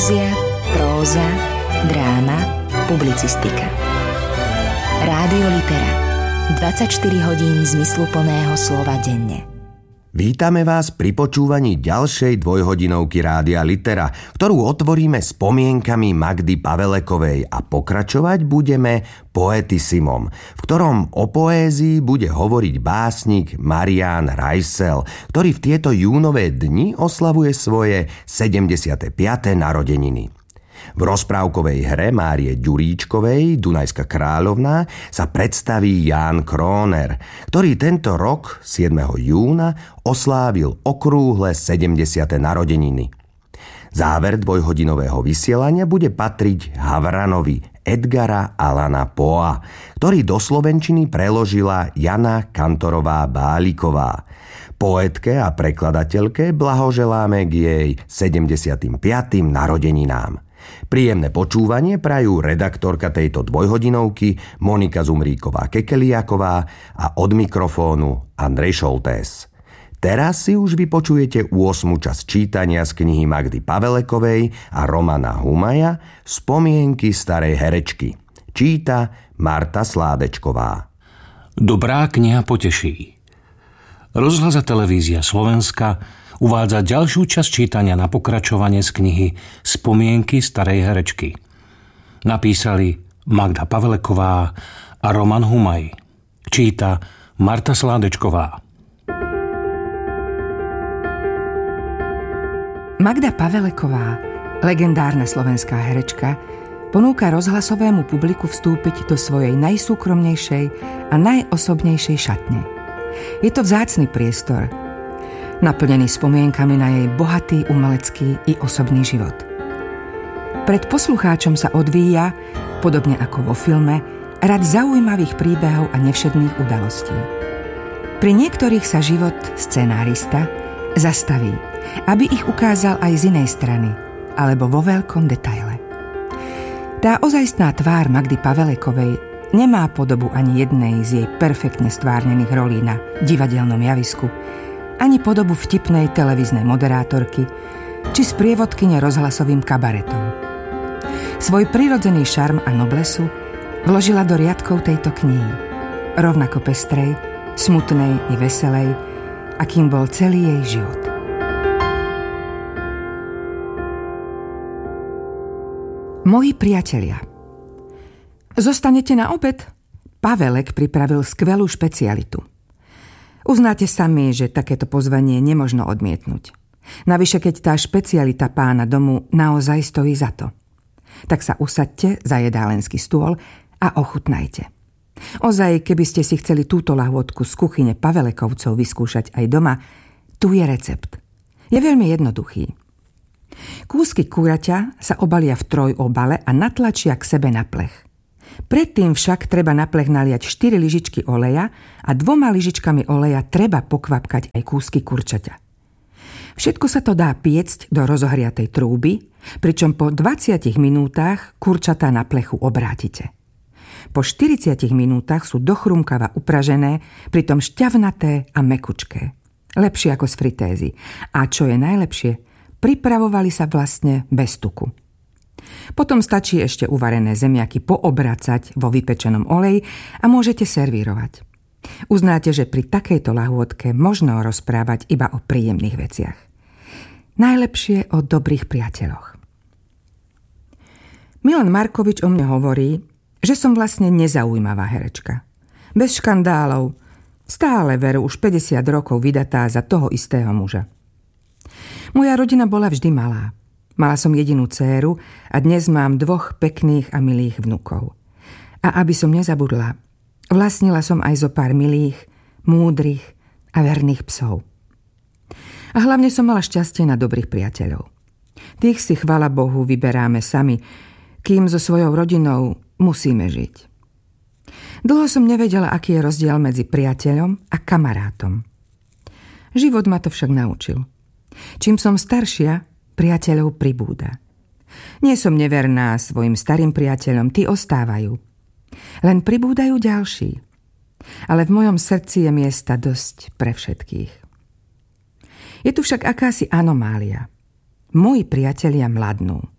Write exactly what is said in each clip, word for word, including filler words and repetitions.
Poézia, próza, dráma, publicistika. Rádio Litera. dvadsaťštyri hodín zmysluplného slova denne. Vítame vás pri počúvaní ďalšej dvojhodinovky Rádia Litera, ktorú otvoríme spomienkami Magdy Pavelekovej a pokračovať budeme Poetissimom, v ktorom o poézii bude hovoriť básnik Marián Reissel, ktorý v tieto júnové dni oslavuje svoje sedemdesiate piate narodeniny. V rozprávkovej hre Márie Ďuríčkovej Dunajská kráľovná sa predstaví Ján Króner, ktorý tento rok siedmeho júna oslávil okrúhle sedemdesiate narodeniny. Záver dvojhodinového vysielania bude patriť Havranovi Edgara Allana Poea, ktorý do slovenčiny preložila Jana Kantorová Báliková. Poetke a prekladateľke blahoželáme k jej sedemdesiatym piatym narodeninám. Príjemné počúvanie prajú redaktorka tejto dvojhodinovky Monika Zumríková-Kekeliaková a od mikrofónu Andrej Šoltés. Teraz si už vypočujete ôsmu časť čítania z knihy Magdy Pavelekovej a Romana Humaja Spomienky starej herečky. Číta Marta Sládečková. Dobrá kniha poteší. Rozhlas a televízia Slovenska uvádza ďalšiu časť čítania na pokračovanie z knihy Spomienky starej herečky. Napísali Magda Paveleková a Roman Humaj. Číta Marta Sládečková. Magda Paveleková, legendárna slovenská herečka, ponúka rozhlasovému publiku vstúpiť do svojej najsúkromnejšej a najosobnejšej šatne. Je to vzácny priestor, naplnený spomienkami na jej bohatý umelecký i osobný život. Pred poslucháčom sa odvíja, podobne ako vo filme, rad zaujímavých príbehov a nevšedných udalostí. Pri niektorých sa život scenárista zastaví, aby ich ukázal aj z inej strany, alebo vo veľkom detaile. Tá ozajstná tvár Magdy Pavelekovej nemá podobu ani jednej z jej perfektne stvárnených rolí na divadelnom javisku, ani podobu vtipnej televíznej moderátorky či sprievodkyne rozhlasovým kabaretom. Svoj prirodzený šarm a noblesu vložila do riadkov tejto knihy, rovnako pestrej, smutnej i veselej, akým bol celý jej život. Moji priatelia. Zostanete na obed? Pavelek pripravil skvelú špecialitu. Uznáte sami, že takéto pozvanie nemožno odmietnúť. Navyše, keď tá špecialita pána domu naozaj stojí za to. Tak sa usaďte za jedálenský stôl a ochutnajte. Ozaj, keby ste si chceli túto lahôdku z kuchyne Pavelekovcov vyskúšať aj doma, tu je recept. Je veľmi jednoduchý. Kúsky kúraťa sa obalia v trojobale a natlačia k sebe na plech. Predtým však treba na plech naliať štyri lyžičky oleja a dvoma lyžičkami oleja treba pokvapkať aj kúsky kurčaťa. Všetko sa to dá piecť do rozohriatej trúby, pričom po dvadsiatich minútach kurčatá na plechu obrátite. Po štyridsiatich minútach sú dochrumkava upražené, pritom šťavnaté a mekučké. Lepšie ako z fritézy. A čo je najlepšie, pripravovali sa vlastne bez tuku. Potom stačí ešte uvarené zemiaky poobracať vo vypečenom oleji a môžete servírovať. Uznáte, že pri takejto lahôdke možno rozprávať iba o príjemných veciach. Najlepšie o dobrých priateľoch. Milan Markovič o mne hovorí, že som vlastne nezaujímavá herečka. Bez škandálov, stále veru už päťdesiat rokov vydatá za toho istého muža. Moja rodina bola vždy malá. Mala som jedinú dcéru a dnes mám dvoch pekných a milých vnukov. A aby som nezabudla, vlastnila som aj zo pár milých, múdrych a verných psov. A hlavne som mala šťastie na dobrých priateľov. Tých si, chvála Bohu, vyberáme sami, kým so svojou rodinou musíme žiť. Dlho som nevedela, aký je rozdiel medzi priateľom a kamarátom. Život ma to však naučil. Čím som staršia, priateľov pribúda. Nie som neverná svojim starým priateľom, tí ostávajú. Len pribúdajú ďalší. Ale v mojom srdci je miesta dosť pre všetkých. Je tu však akási anomália. Moji priatelia mladnú.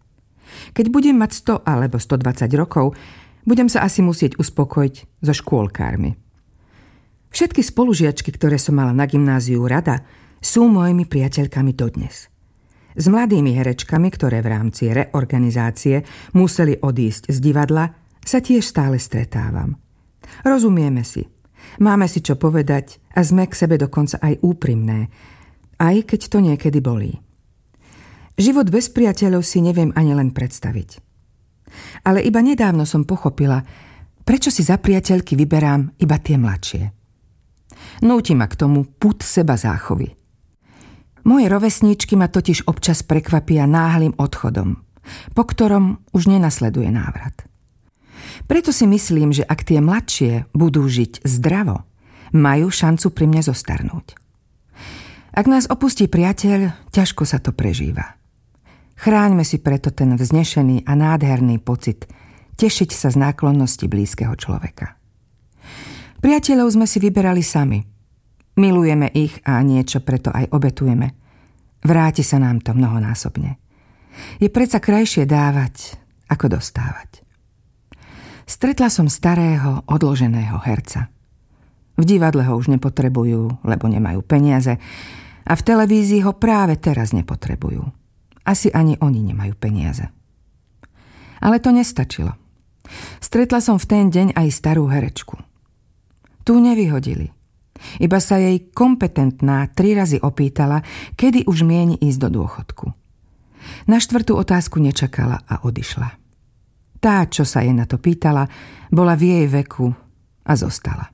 Keď budem mať sto alebo stodvadsať rokov, budem sa asi musieť uspokojiť so škôlkármi. Všetky spolužiačky, ktoré som mala na gymnáziu rada, sú mojimi priateľkami dodnes. S mladými herečkami, ktoré v rámci reorganizácie museli odísť z divadla, sa tiež stále stretávam. Rozumieme si, máme si čo povedať a sme k sebe dokonca aj úprimné, aj keď to niekedy bolí. Život bez priateľov si neviem ani len predstaviť. Ale iba nedávno som pochopila, prečo si za priateľky vyberám iba tie mladšie. Núti ma k tomu pud seba záchovy. Moje rovesníčky ma totiž občas prekvapia náhlym odchodom, po ktorom už nenasleduje návrat. Preto si myslím, že ak tie mladšie budú žiť zdravo, majú šancu pri mne zostarnúť. Ak nás opustí priateľ, ťažko sa to prežíva. Chráňme si preto ten vznešený a nádherný pocit tešiť sa z náklonnosti blízkeho človeka. Priateľov sme si vyberali sami. Milujeme ich a niečo preto aj obetujeme. Vráti sa nám to mnohonásobne. Je predsa krajšie dávať, ako dostávať. Stretla som starého, odloženého herca. V divadle ho už nepotrebujú, lebo nemajú peniaze, a v televízii ho práve teraz nepotrebujú. Asi ani oni nemajú peniaze. Ale to nestačilo. Stretla som v ten deň aj starú herečku. Tu nevyhodili. Iba sa jej kompetentná tri razy opýtala, kedy už mieni ísť do dôchodku. Na štvrtú otázku nečakala a odišla. Tá, čo sa jej na to pýtala, bola v jej veku a zostala.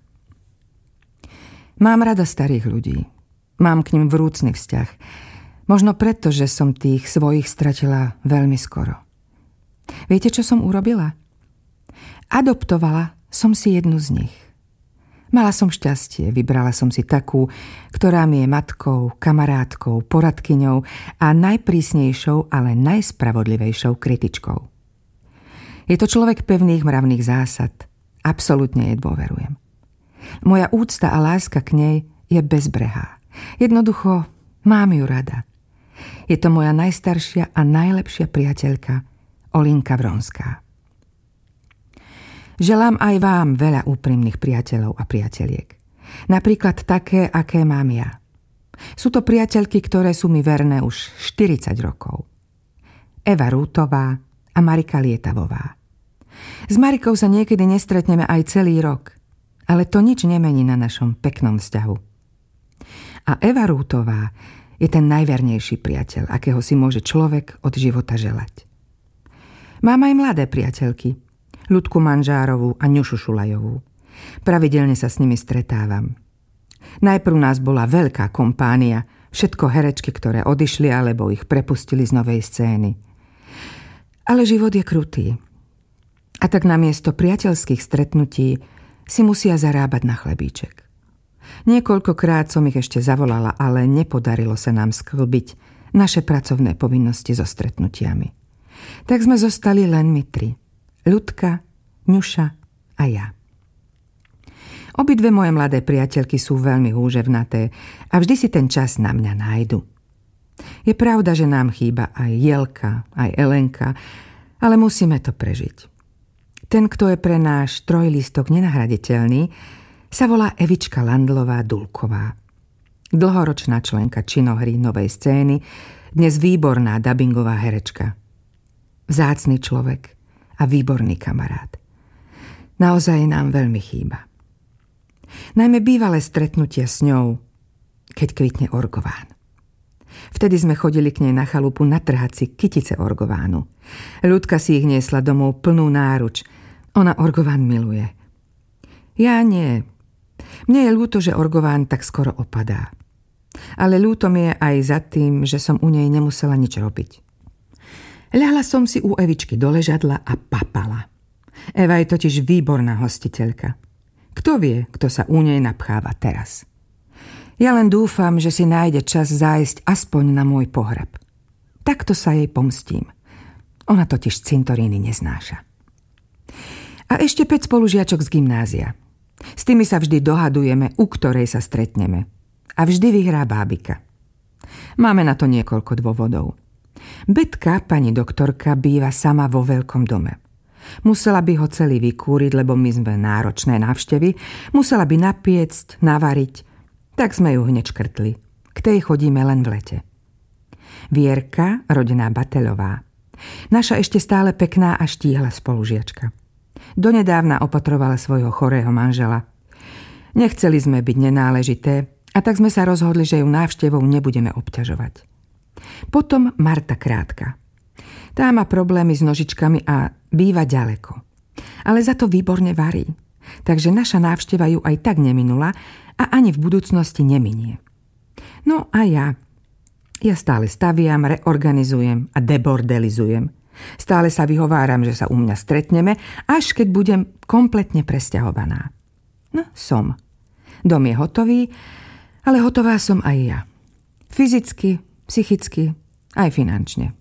Mám rada starých ľudí. Mám k nim vrúcny vzťah. Možno preto, že som tých svojich stratila veľmi skoro. Viete, čo som urobila? Adoptovala som si jednu z nich. Mala som šťastie, vybrala som si takú, ktorá mi je matkou, kamarátkou, poradkyňou a najprísnejšou, ale najspravodlivejšou kritičkou. Je to človek pevných mravných zásad. Absolútne jej dôverujem. Moja úcta a láska k nej je bezbrehá. Jednoducho mám ju rada. Je to moja najstaršia a najlepšia priateľka Olinka Vronská. Želám aj vám veľa úprimných priateľov a priateliek. Napríklad také, aké mám ja. Sú to priateľky, ktoré sú mi verné už štyridsať rokov. Eva Rútová a Marika Lietavová. S Marikou sa niekedy nestretneme aj celý rok, ale to nič nemení na našom peknom vzťahu. A Eva Rútová je ten najvernejší priateľ, akého si môže človek od života želať. Mám aj mladé priateľky, Ľudku Manžárovú a Ňušu Šulajovú. Pravidelne sa s nimi stretávam. Najprv nás bola veľká kompánia, všetko herečky, ktoré odišli alebo ich prepustili z novej scény. Ale život je krutý. A tak namiesto priateľských stretnutí si musia zarábať na chlebíček. Niekoľkokrát som ich ešte zavolala, ale nepodarilo sa nám sklbiť naše pracovné povinnosti so stretnutiami. Tak sme zostali len my tri. Ľudka, Ňuša a ja. Obidve moje mladé priateľky sú veľmi húževnaté a vždy si ten čas na mňa nájdu. Je pravda, že nám chýba aj Jelka, aj Elenka, ale musíme to prežiť. Ten, kto je pre náš trojlistok nenahraditeľný, sa volá Evička Landlová-Dulková. Dlhoročná členka činohry Novej scény, dnes výborná dabingová herečka. Vzácny človek a výborný kamarát. Naozaj nám veľmi chýba. Najmä bývalé stretnutia s ňou, keď kvitne orgován. Vtedy sme chodili k nej na chalupu natrhať si kytice orgovánu. Ľudka si ich niesla domov plnú náruč. Ona orgován miluje. Ja nie. Mne je ľúto, že orgován tak skoro opadá. Ale ľúto mi je aj za tým, že som u nej nemusela nič robiť. Ľahla som si u Evičky do ležadla a papala. Eva je totiž výborná hostiteľka. Kto vie, kto sa u nej napcháva teraz? Ja len dúfam, že si nájde čas zájsť aspoň na môj pohreb. Takto sa jej pomstím. Ona totiž cintoríny neznáša. A ešte päť spolužiačok z gymnázia. S tými sa vždy dohadujeme, u ktorej sa stretneme. A vždy vyhrá bábika. Máme na to niekoľko dôvodov. Betka, pani doktorka, býva sama vo veľkom dome. Musela by ho celý vykúriť, lebo my sme náročné návštevy. Musela by napiecť, navariť. Tak sme ju hneď škrtli. K tej chodíme len v lete. Vierka, rodená Batelová. Naša ešte stále pekná a štíhla spolužiačka. Donedávna opatrovala svojho chorého manžela. Nechceli sme byť nenáležité a tak sme sa rozhodli, že ju návštevou nebudeme obťažovať. Potom Marta Krátka. Tá má problémy s nožičkami a býva ďaleko. Ale za to výborne varí. Takže naša návšteva ju aj tak neminula a ani v budúcnosti neminie. No a ja... Ja stále staviam, reorganizujem a debordelizujem. Stále sa vyhováram, že sa u mňa stretneme, až keď budem kompletne presťahovaná. No, som. Dom je hotový, ale hotová som aj ja. Fyzicky, psychicky, aj finančne.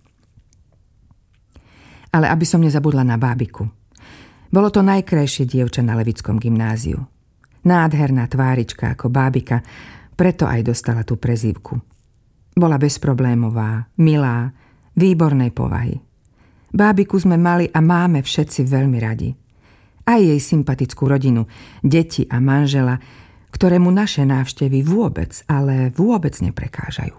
Ale aby som nezabudla na bábiku. Bolo to najkrajšie dievča na Levickom gymnáziu. Nádherná tvárička ako bábika, preto aj dostala tú prezývku. Bola bezproblémová, milá, výbornej povahy. Bábiku sme mali a máme všetci veľmi radi. Aj jej sympatickú rodinu, deti a manžela, ktorému naše návštevy vôbec, ale vôbec neprekážajú.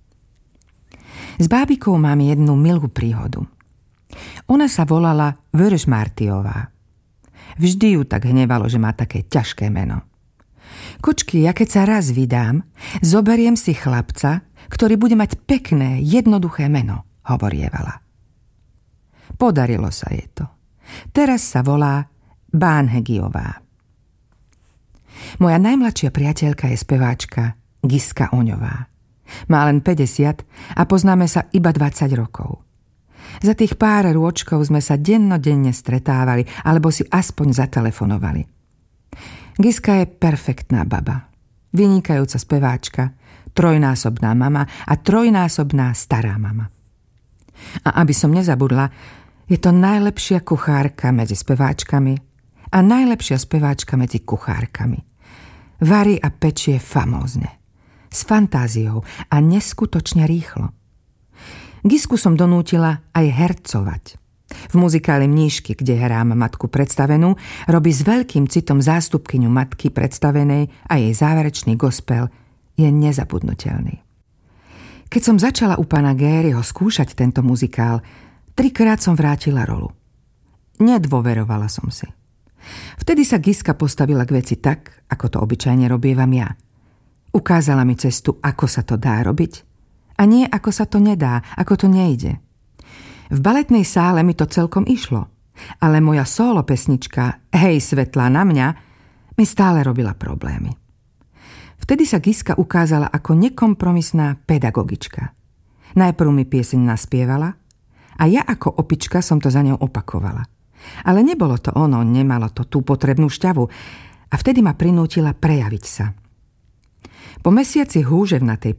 S bábikou mám jednu milú príhodu. Ona sa volala Vörös Martiová. Vždy ju tak hnevalo, že má také ťažké meno. Kočky, ja keď sa raz vydám, zoberiem si chlapca, ktorý bude mať pekné, jednoduché meno, hovorievala. Podarilo sa jej to. Teraz sa volá Bánhegiová. Moja najmladšia priateľka je speváčka Giska Oňová. Má len päťdesiat a poznáme sa iba dvadsať rokov. Za tých pár rôčkov sme sa dennodenne stretávali alebo si aspoň zatelefonovali. Giska je perfektná baba. Vynikajúca speváčka, trojnásobná mama a trojnásobná stará mama. A aby som nezabudla, je to najlepšia kuchárka medzi speváčkami a najlepšia speváčka medzi kuchárkami. Varí a pečie famózne, s fantáziou a neskutočne rýchlo. Gisku som donútila aj hercovať. V muzikáli Mníšky, kde hrám matku predstavenú, robí s veľkým citom zástupkyňu matky predstavenej a jej záverečný gospel je nezabudnutelný. Keď som začala u pána Géryho skúšať tento muzikál, trikrát som vrátila rolu. Nedôverovala som si. Vtedy sa Giska postavila k veci tak, ako to obyčajne robievam ja. Ukázala mi cestu, ako sa to dá robiť a nie ako sa to nedá, ako to nejde. V baletnej sále mi to celkom išlo, ale moja solo pesnička Hej, svetlá na mňa mi stále robila problémy. Vtedy sa Giska ukázala ako nekompromisná pedagogička. Najprv mi pieseň naspievala a ja ako opička som to za ňou opakovala. Ale nebolo to ono, nemalo to tú potrebnú šťavu a vtedy ma prinútila prejaviť sa. Po mesiaci húžev na tej